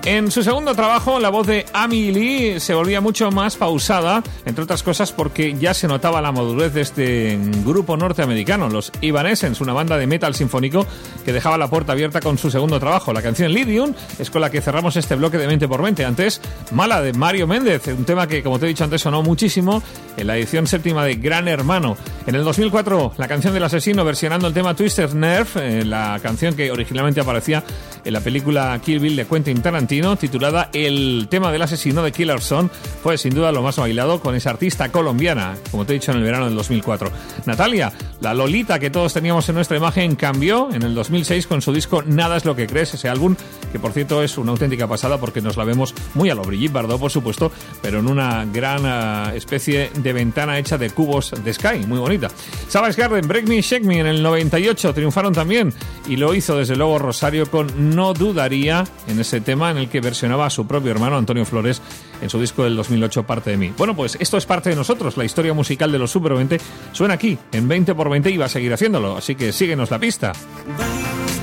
En su segundo trabajo, la voz de Amy Lee se volvía mucho más pausada, entre otras cosas porque ya se notaba la madurez de este grupo norteamericano, los Evanescence, una banda de metal sinfónico que dejaba la puerta abierta con su segundo trabajo. La canción Lydium es con la que cerramos este bloque de 20 por 20. Antes, Mala, de Mario Méndez, un tema que, como te he dicho antes, sonó muchísimo en la edición séptima de Gran Hermano. En el 2004, la canción del asesino versionando el tema Twisted Nerve, la canción que originalmente aparecía en la película Kill Bill de Quentin Tarantino, titulada El tema del asesino de Killer Son, fue sin duda lo más bailado con esa artista colombiana, como te he dicho, en el verano del 2004. Natalia, la Lolita que todos teníamos en nuestra imagen, cambió en el 2006 con su disco Nada es lo que crees, ese álbum que por cierto es una auténtica pasada porque nos la vemos muy a lo Brigitte Bardot, por supuesto, pero en una gran especie de ventana hecha de cubos de Sky, muy bonita. Savage Garden, Break Me, Shake Me en el 98 triunfaron también, y lo hizo desde luego Rosario con No Dudaría, en ese tema en el que versionaba a su propio hermano Antonio Flores en su disco del 2008, Parte de mí. Bueno, pues esto es parte de nosotros, la historia musical de los Super 20 suena aquí en 20 por 20 y va a seguir haciéndolo, así que síguenos la pista.